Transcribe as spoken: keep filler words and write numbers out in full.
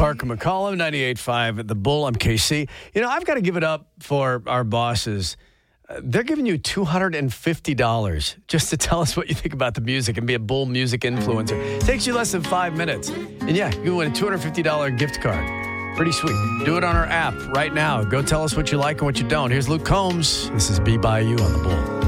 Parker McCollum, ninety-eight point five, The Bull. I'm K C. You know, I've got to give it up for our bosses. Uh, they're giving you two hundred fifty dollars just to tell us what you think about the music and be a Bull music influencer. It takes you less than five minutes. And yeah, you can win a two hundred fifty dollars gift card. Pretty sweet. Do it on our app right now. Go tell us what you like and what you don't. Here's Luke Combs. This is Be By You on The Bull.